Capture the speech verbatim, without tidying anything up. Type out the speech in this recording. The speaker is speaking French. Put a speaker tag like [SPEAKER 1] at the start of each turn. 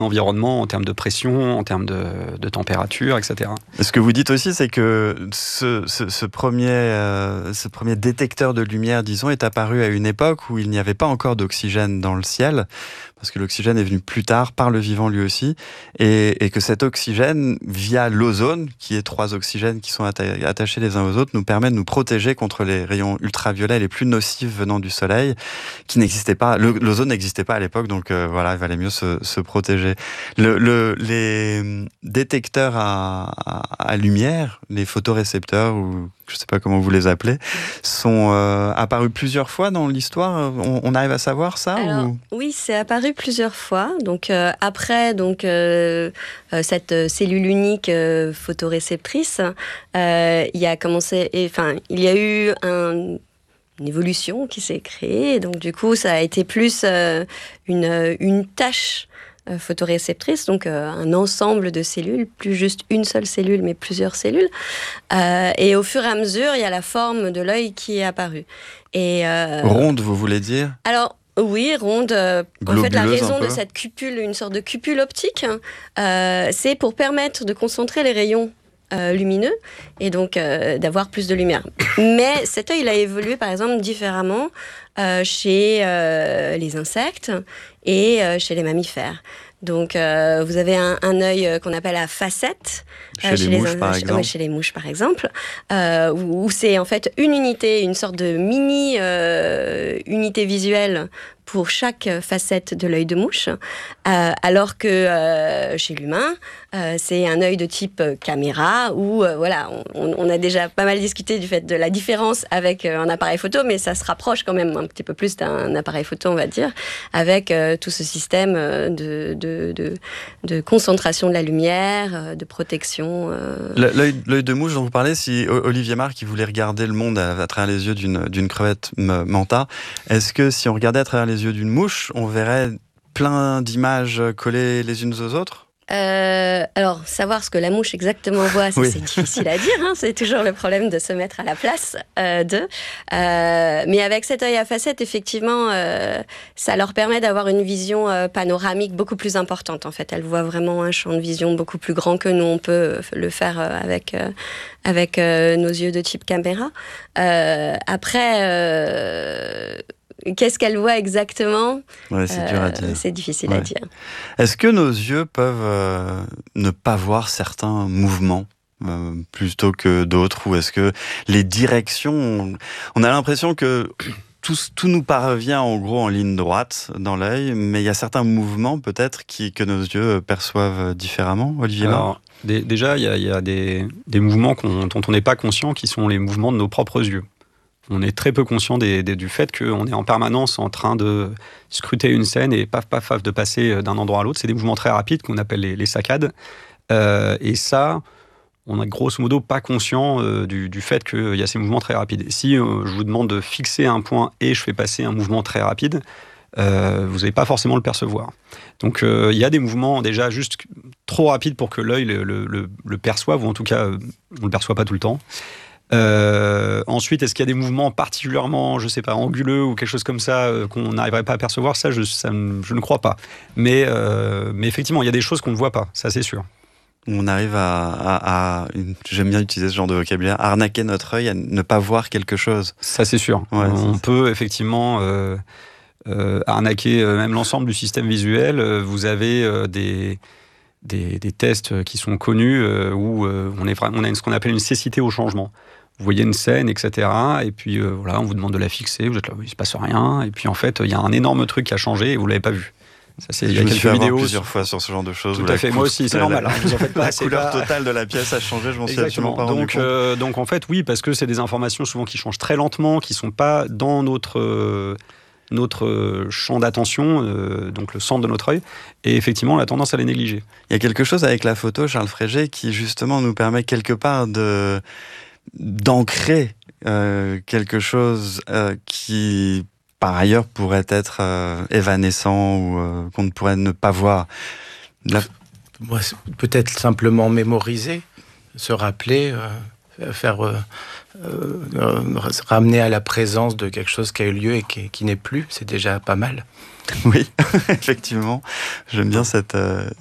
[SPEAKER 1] environnement en termes de pression, en termes de, de température, et cetera.
[SPEAKER 2] Ce que vous dites aussi, c'est que ce, ce, ce, premier, euh, ce premier détecteur de lumière, disons, est apparu à une époque où il n'y avait pas encore d'oxygène dans le ciel, parce que l'oxygène est venu plus tard par le vivant lui aussi, et, et que cet oxygène, via l'ozone, qui est trois oxygènes qui sont atta- attachés les uns aux autres, nous permet de nous protéger contre les rayons ultraviolets les plus nocifs venant du soleil, qui n'existaient pas. Le, l'ozone n'existait pas à l'époque, donc euh, voilà, il valait mieux se, se protéger. Le, le, les détecteurs à, à, à lumière, les photorécepteurs, ou je ne sais pas comment vous les appelez, sont euh, apparus plusieurs fois dans l'histoire. On, on arrive à savoir ça?
[SPEAKER 3] Alors,
[SPEAKER 2] ou...
[SPEAKER 3] Oui, c'est apparu plusieurs fois. Donc, euh, après donc, euh, euh, cette cellule unique euh, photoréceptrice, euh, il, y a commencé, et, enfin, il y a eu un... une évolution qui s'est créée. Donc, du coup, ça a été plus euh, une, une tâche euh, photoréceptrice, donc euh, un ensemble de cellules, plus juste une seule cellule, mais plusieurs cellules. Euh, et au fur et à mesure, il y a la forme de l'œil qui est apparue. Et, euh,
[SPEAKER 2] Ronde, vous voulez dire?
[SPEAKER 3] Alors, oui, ronde. Euh, en fait, la
[SPEAKER 2] Globuleuse,
[SPEAKER 3] raison
[SPEAKER 2] un peu.
[SPEAKER 3] de cette cupule, une sorte de cupule optique, euh, c'est pour permettre de concentrer les rayons Euh, lumineux et donc euh, d'avoir plus de lumière. Mais cet œil, il a évolué par exemple différemment euh, chez euh, les insectes et euh, chez les mammifères. Donc euh, vous avez un, un œil qu'on appelle à facette.
[SPEAKER 2] Chez
[SPEAKER 3] euh,
[SPEAKER 2] les
[SPEAKER 3] chez
[SPEAKER 2] mouches,
[SPEAKER 3] les,
[SPEAKER 2] par
[SPEAKER 3] chez,
[SPEAKER 2] exemple.
[SPEAKER 3] ouais, chez les mouches, par exemple, euh, où, où c'est en fait une unité, une sorte de mini euh, unité visuelle pour chaque facette de l'œil de mouche, euh, alors que euh, chez l'humain, euh, c'est un œil de type caméra, où euh, voilà, on, on a déjà pas mal discuté du fait de la différence avec euh, un appareil photo, mais ça se rapproche quand même un petit peu plus d'un appareil photo, on va dire, avec euh, tout ce système de, de, de, de concentration de la lumière, de protection. Euh...
[SPEAKER 2] L'œil, l'œil de mouche dont vous parlez, si Olivier Marc qui voulait regarder le monde à, à travers les yeux d'une, d'une crevette manta, est-ce que si on regardait à travers les yeux d'une mouche, on verrait plein d'images collées les unes aux autres?
[SPEAKER 3] Euh, alors, savoir ce que la mouche exactement voit, ça,
[SPEAKER 2] oui.
[SPEAKER 3] c'est difficile à dire. Hein, c'est toujours le problème de se mettre à la place euh, d'eux. Euh, mais avec cet œil à facettes, effectivement, euh, ça leur permet d'avoir une vision euh, panoramique beaucoup plus importante. En fait, elles voient vraiment un champ de vision beaucoup plus grand que nous, on peut le faire euh, avec, euh, avec euh, nos yeux de type caméra. Euh, après... Euh, Qu'est-ce qu'elle voit exactement?
[SPEAKER 2] Ouais, c'est euh, dur à dire.
[SPEAKER 3] C'est difficile
[SPEAKER 2] ouais.
[SPEAKER 3] à dire.
[SPEAKER 2] Est-ce que nos yeux peuvent euh, ne pas voir certains mouvements euh, plutôt que d'autres? Ou est-ce que les directions... On, on a l'impression que tout, tout nous parvient en gros en ligne droite dans l'œil, mais il y a certains mouvements peut-être qui, que nos yeux perçoivent différemment, Olivier Marc?
[SPEAKER 1] des, Déjà, il y a, y a des, des mouvements qu'on, dont on n'est pas conscient, qui sont les mouvements de nos propres yeux. On est très peu conscient des, des, du fait qu'on est en permanence en train de scruter une scène et paf, paf, paf, de passer d'un endroit à l'autre. C'est des mouvements très rapides qu'on appelle les, les saccades. Euh, et ça, on n'est grosso modo pas conscient euh, du, du fait qu'il y a ces mouvements très rapides. Et si euh, je vous demande de fixer un point et je fais passer un mouvement très rapide, euh, vous n'allez pas forcément le percevoir. Donc euh, il y a des mouvements déjà juste trop rapides pour que l'œil le, le, le, le perçoive, ou en tout cas, on ne le perçoit pas tout le temps. Euh, ensuite, est-ce qu'il y a des mouvements particulièrement, je sais pas, anguleux ou quelque chose comme ça euh, qu'on n'arriverait pas à percevoir? Ça, je, ça, je ne crois pas. Mais, euh, mais effectivement, il y a des choses qu'on ne voit pas, ça c'est sûr.
[SPEAKER 2] On arrive à, à, à une, j'aime bien utiliser ce genre de vocabulaire, arnaquer notre œil à ne pas voir quelque chose.
[SPEAKER 1] Ça c'est sûr.
[SPEAKER 2] Ouais,
[SPEAKER 1] on
[SPEAKER 2] c'est
[SPEAKER 1] peut effectivement euh, euh, arnaquer même l'ensemble du système visuel. Vous avez euh, des... Des, des tests qui sont connus euh, où euh, on, est vraiment, on a ce qu'on appelle une cécité au changement. Vous voyez une scène, et cetera. Et puis euh, voilà, on vous demande de la fixer, vous êtes là, il ne se passe rien. Et puis en fait, il y a un énorme truc qui a changé et vous ne l'avez pas vu.
[SPEAKER 2] Ça, c'est, il y a quelques vidéos plusieurs fois sur ce genre de choses.
[SPEAKER 1] Tout à fait, moi aussi, c'est normal. Hein, vous en faites pas,
[SPEAKER 2] la
[SPEAKER 1] c'est
[SPEAKER 2] couleur
[SPEAKER 1] pas...
[SPEAKER 2] totale de la pièce a changé, je m'en suis absolument pas rendu
[SPEAKER 1] donc,
[SPEAKER 2] compte.
[SPEAKER 1] Euh, donc en fait, oui, parce que c'est des informations souvent qui changent très lentement, qui ne sont pas dans notre... Euh, notre champ d'attention, euh, donc le centre de notre œil, et effectivement, on a tendance à les négliger.
[SPEAKER 2] Il y a quelque chose avec la photo, Charles Frégé, qui justement nous permet quelque part de, d'ancrer euh, quelque chose euh, qui, par ailleurs, pourrait être euh, évanescent ou euh, qu'on ne pourrait ne pas voir. La...
[SPEAKER 4] Moi, peut-être simplement mémoriser, se rappeler... Euh... faire euh, euh, ramener à la présence de quelque chose qui a eu lieu et qui, qui n'est plus, c'est déjà pas mal.
[SPEAKER 2] Oui, effectivement. J'aime bien cette, euh,